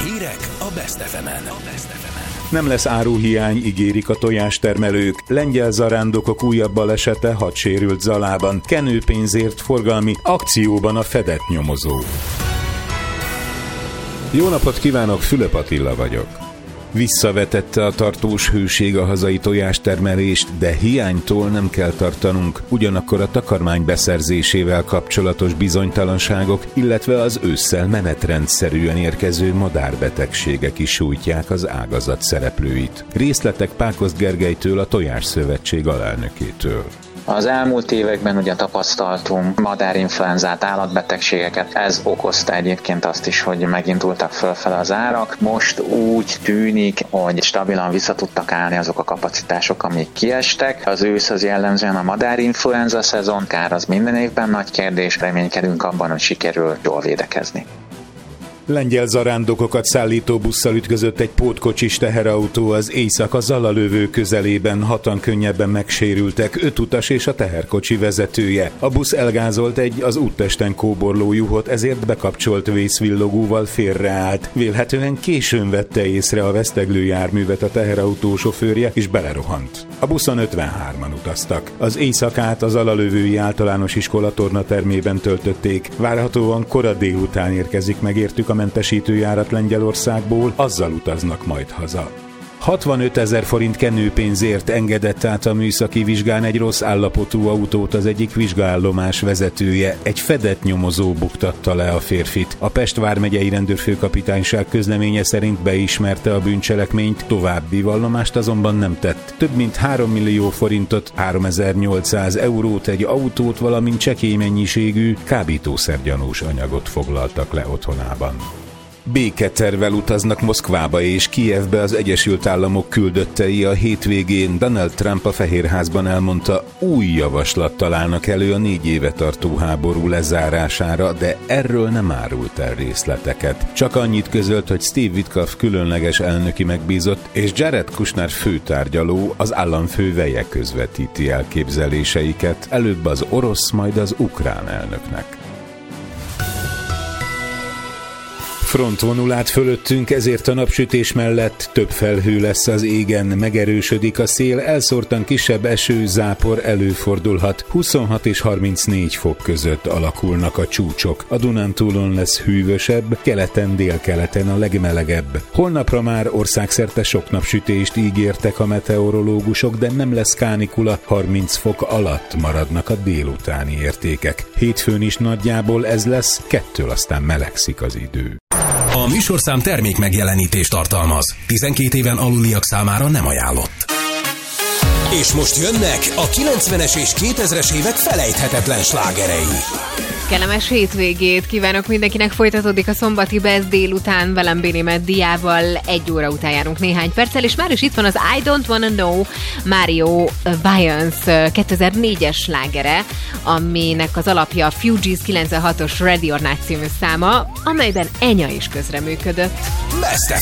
Hírek a Best FM-en. Nem lesz áruhiány, ígérik a tojástermelők. Lengyel zarándokok újabb balesete 6 sérült Zalában. Kenőpénzért forgalmi akcióban a fedett nyomozó. Jó napot kívánok, Fülöp Attila vagyok. Visszavetette a tartós hőség a hazai tojástermelést, de hiánytól nem kell tartanunk, ugyanakkor a takarmány beszerzésével kapcsolatos bizonytalanságok, illetve az ősszel menetrendszerűen érkező madárbetegségek is sújtják az ágazat szereplőit. Részletek Pákozd Gergelytől, a Tojásszövetség alelnökétől. Az elmúlt években ugye tapasztaltunk madárinfluenzát, állatbetegségeket, ez okozta egyébként azt is, hogy megindultak fölfele az árak. Most úgy tűnik, hogy stabilan vissza tudtak állni azok a kapacitások, amik kiestek. Az ősz az jellemzően a madárinfluenza szezon, kár az minden évben nagy kérdés, reménykedünk abban, hogy sikerül jól védekezni. Lengyel zarándokokat szállító busszal ütközött egy pótkocsis teherautó az Éjszaka-Zala-lövő közelében, 6-an könnyebben megsérültek, 5 utas és a teherkocsi vezetője. A busz elgázolt egy az úttesten kóborló juhot, ezért bekapcsolt vészvillogóval félreállt. Vélhetően későn vette észre a veszteglő járművet a teherautó sofőrje, és belerohant. A buszon 53-an utaztak. Az éjszakát az Zala-lövői általános iskola tornatermében töltötték. Várhatóan kora délután érkezik megértük a mentesítőjárat Lengyelországból, azzal utaznak majd haza. 65 000 forint kenőpénzért engedett át a műszaki vizsgán egy rossz állapotú autót az egyik vizsgaállomás vezetője. Egy fedett nyomozó buktatta le a férfit. A Pest vármegyei rendőrfőkapitányság közleménye szerint beismerte a bűncselekményt, további vallomást azonban nem tett. Több mint 3 millió forintot, 3800 eurót, egy autót, valamint csekély mennyiségű kábítószergyanús anyagot foglaltak le otthonában. Béketervvel utaznak Moszkvába és Kijevbe az Egyesült Államok küldöttei a hétvégén. Donald Trump a Fehérházban elmondta, új javaslat találnak elő a 4 éve tartó háború lezárására, de erről nem árult el részleteket. Csak annyit közölt, hogy Steve Witkoff különleges elnöki megbízott, és Jared Kushner főtárgyaló, az államfő veje közvetíti elképzeléseiket, előbb az orosz, majd az ukrán elnöknek. Frontvonul át fölöttünk, ezért a napsütés mellett több felhő lesz az égen, megerősödik a szél, elszórtan kisebb eső, zápor előfordulhat, 26 és 34 fok között alakulnak a csúcsok. A Dunántúlon lesz hűvösebb, keleten, délkeleten a legmelegebb. Holnapra már országszerte sok napsütést ígértek a meteorológusok, de nem lesz kánikula, 30 fok alatt maradnak a délutáni értékek. Hétfőn is nagyjából ez lesz, kettől aztán melegszik az idő. A műsorszám termék megjelenítést tartalmaz. 12 éven aluliak számára nem ajánlott. És most jönnek a 90-es és 2000-es évek felejthetetlen slágerei. Kellemes hétvégét kívánok mindenkinek, folytatódik a szombati Best délután, velem Bénémet Diával, 1 óra után járunk néhány perccel, és már is itt van az I Don't Wanna Know Mario Viance 2004-es slágere, aminek az alapja a Fugees 96-os Ready or Not című száma, amelyben Enya is közreműködött. Best